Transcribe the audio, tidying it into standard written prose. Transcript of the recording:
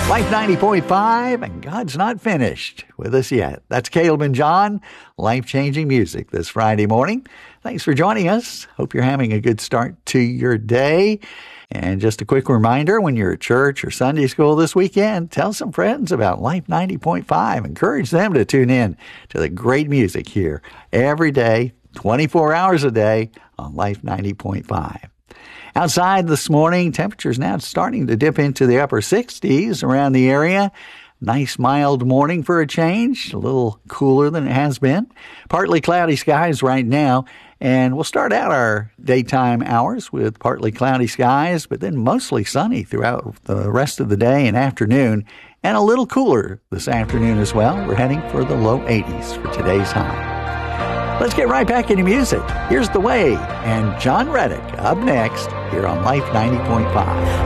Life 90.5, and God's not finished with us yet. That's Caleb and John, life-changing music this Friday morning. Thanks for joining us. Hope you're having a good start to your day. And just a quick reminder, when you're at church or Sunday school this weekend, tell some friends about Life 90.5. Encourage them to tune in to the great music here every day, 24 hours a day on Life 90.5. Outside this morning, temperatures now starting to dip into the upper 60s around the area. Nice mild morning for a change, a little cooler than it has been. Partly cloudy skies right now, and we'll start out our daytime hours with partly cloudy skies, but then mostly sunny throughout the rest of the day and afternoon, and a little cooler this afternoon as well. We're heading for the low 80s for today's high. Let's get right back into music. Here's The Way and John Reddick up next here on Life 90.5.